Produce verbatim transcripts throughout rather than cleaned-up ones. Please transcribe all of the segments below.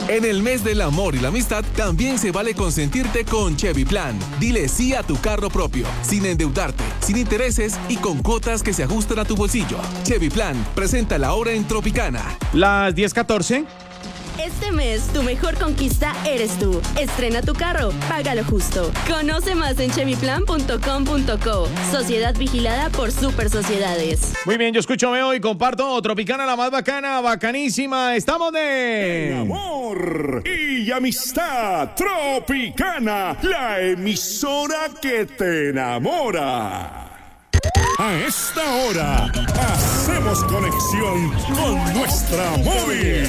En el mes del amor y la amistad, también se vale consentirte con Chevy Plan. Dile sí a tu carro propio, sin endeudarte, sin intereses y con cuotas que se ajustan a tu bolsillo. Chevy Plan, presenta la hora en Tropicana. Las diez catorce. Este mes, tu mejor conquista eres tú. Estrena tu carro, págalo justo. Conoce más en chevy plan punto com punto co. Sociedad vigilada por Super Sociedades. Muy bien, yo escucho, veo y comparto Tropicana, la más bacana, bacanísima. Estamos de... amor y amistad. Tropicana, la emisora que te enamora. A esta hora, hacemos conexión con nuestra móvil.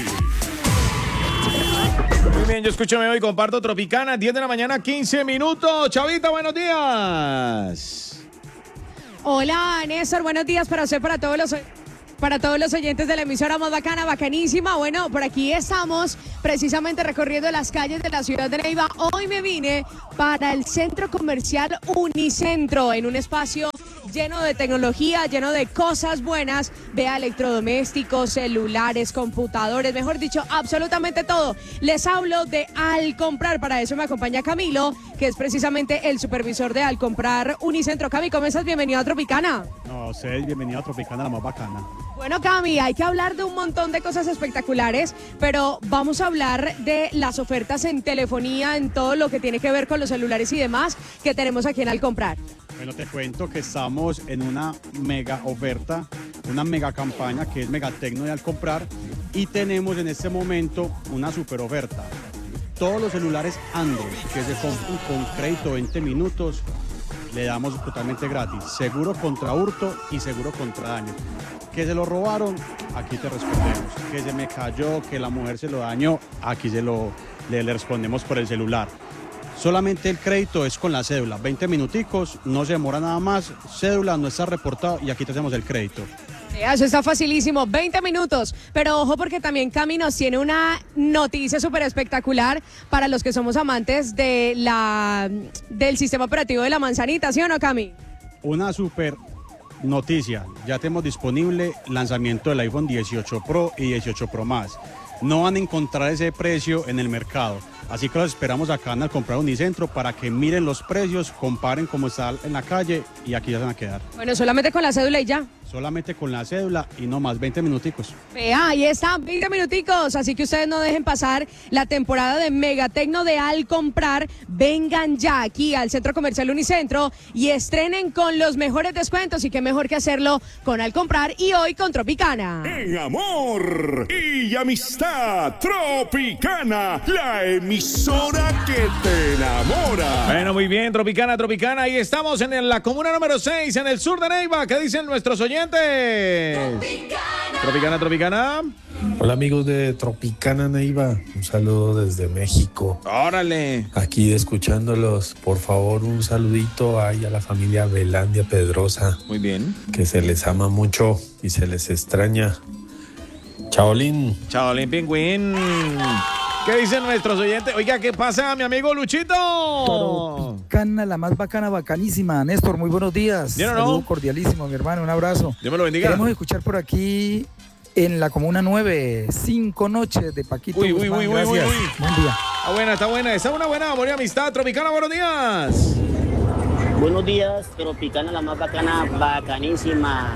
Muy bien, yo escucho, me voy y comparto Tropicana, diez de la mañana, quince minutos. Chavita, buenos días. Hola, Néstor, buenos días para usted, para todos los... Para todos los oyentes de la emisora más bacana, bacanísima. Bueno, por aquí estamos precisamente recorriendo las calles de la ciudad de Neiva. Hoy me vine para el centro comercial Unicentro, en un espacio lleno de tecnología, lleno de cosas buenas. Vea electrodomésticos, celulares, computadores, mejor dicho, absolutamente todo. Les hablo de Al Comprar. Para eso me acompaña Camilo, que es precisamente el supervisor de Al Comprar Unicentro. Cami, ¿cómo estás? Bienvenido a Tropicana. No, sé, bienvenido a Tropicana, la más bacana. Bueno, Cami, hay que hablar de un montón de cosas espectaculares, pero vamos a hablar de las ofertas en telefonía, en todo lo que tiene que ver con los celulares y demás que tenemos aquí en Al Comprar. Bueno, te cuento que estamos en una mega oferta, una mega campaña que es Megatecno de Al Comprar, y tenemos en este momento una super oferta. Todos los celulares Android que se compran con crédito veinte minutos, le damos totalmente gratis. Seguro contra hurto y seguro contra daño. Que se lo robaron, aquí te respondemos. Que se me cayó, que la mujer se lo dañó, aquí se lo, le, le respondemos por el celular. Solamente el crédito es con la cédula, veinte minuticos, no se demora nada más, cédula no está reportado y aquí te hacemos el crédito. Eso está facilísimo, veinte minutos, pero ojo porque también Cami nos tiene una noticia súper espectacular para los que somos amantes de la, del sistema operativo de la manzanita, ¿sí o no, Cami? Una súper noticia, ya tenemos disponible lanzamiento del iPhone dieciocho Pro y dieciocho Pro Más. No van a encontrar ese precio en el mercado, así que los esperamos acá en Al Comprar Unicentro para que miren los precios, comparen cómo está en la calle y aquí ya se van a quedar. Bueno, solamente con la cédula y ya. Solamente con la cédula y no más, veinte minuticos. Vea, ahí están, veinte minuticos, así que ustedes no dejen pasar la temporada de Megatecno de Al Comprar. Vengan ya aquí al Centro Comercial Unicentro y estrenen con los mejores descuentos, y qué mejor que hacerlo con Al Comprar y hoy con Tropicana. En amor y amistad, Tropicana, la emisora que te enamora. Bueno, muy bien, Tropicana, Tropicana, ahí estamos en la comuna número seis, en el sur de Neiva. ¿Qué dicen nuestros oyentes? Tropicana. Tropicana, Tropicana. Hola amigos de Tropicana Neiva, un saludo desde México. Órale. Aquí escuchándolos, por favor un saludito ahí a la familia Belandia Pedrosa. Muy bien. Que se les ama mucho y se les extraña. Chaolín. Chaolín Pingüín. ¿Qué dicen nuestros oyentes? Oiga, ¿qué pasa, mi amigo Luchito? Tropicana, la más bacana, bacanísima. Néstor, muy buenos días. ¿Bien o no? Saludo cordialísimo, mi hermano, un abrazo. Dios me lo bendiga. Queremos escuchar por aquí en la Comuna nueve, Cinco Noches de Paquito Uy, Guzmán. uy, uy, Gracias. uy, uy, uy. Buen día. Está buena, está buena. Está una buena amor y amistad. Tropicana, buenos días. Buenos días, Tropicana, la más bacana, bacanísima.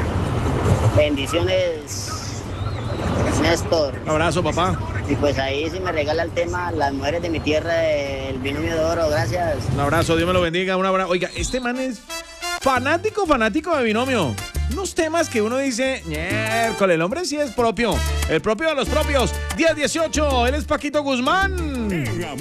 Bendiciones, Néstor. Un abrazo, papá. Y pues ahí si me regala el tema, las mujeres de mi tierra, el binomio de oro, gracias. Un abrazo, Dios me lo bendiga, un abrazo. Oiga, este man es fanático, fanático de Binomio. Unos temas que uno dice, miércoles, el hombre sí es propio, el propio de los propios. diez dieciocho, él es Paquito Guzmán.